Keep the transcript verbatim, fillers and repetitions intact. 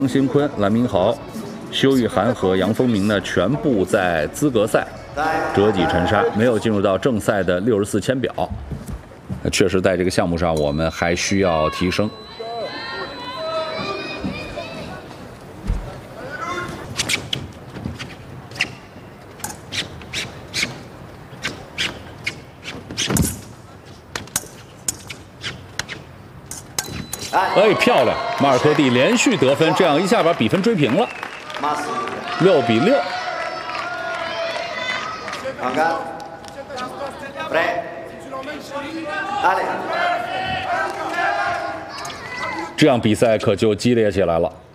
张新坤、蓝明豪、修玉涵和杨丰明呢，全部在资格赛折戟沉沙，没有进入到正赛的六十四签表。确实，在这个项目上，我们还需要提升。 哎，漂亮！马尔科蒂连续得分，这样一下把比分追平了，六比六。这样比赛可就激烈起来了。